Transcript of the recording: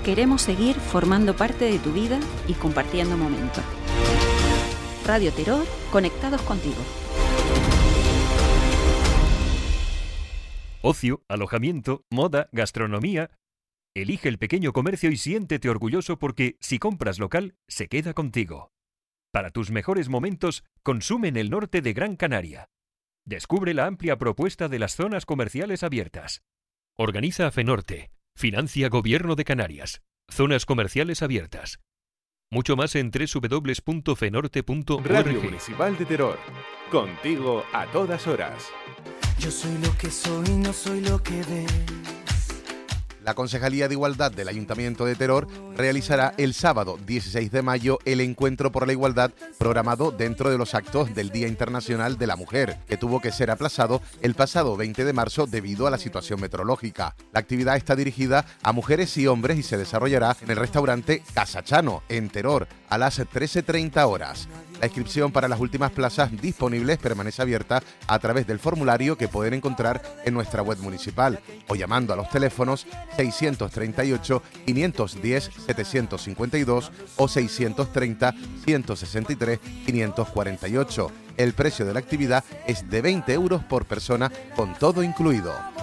Queremos seguir formando parte de tu vida y compartiendo momentos. Radio Teror, conectados contigo. Ocio, alojamiento, moda, gastronomía. Elige el pequeño comercio y siéntete orgulloso porque si compras local, se queda contigo. Para tus mejores momentos, consume en el norte de Gran Canaria. Descubre la amplia propuesta de las zonas comerciales abiertas. Organiza FENORTE. Financia Gobierno de Canarias. Zonas comerciales abiertas. Mucho más en www.fenorte.org. Radio Municipal de Teror. Contigo a todas horas. Yo soy lo que soy, no soy lo que ves. La Concejalía de Igualdad del Ayuntamiento de Teror realizará el sábado 16 de mayo el Encuentro por la Igualdad programado dentro de los actos del Día Internacional de la Mujer, que tuvo que ser aplazado el pasado 20 de marzo debido a la situación meteorológica. La actividad está dirigida a mujeres y hombres y se desarrollará en el restaurante Casa Chano, en Teror, a las 13:30 horas. La inscripción para las últimas plazas disponibles permanece abierta a través del formulario que pueden encontrar en nuestra web municipal o llamando a los teléfonos 638 510 752 o 630 163 548. El precio de la actividad es de 20 euros por persona con todo incluido.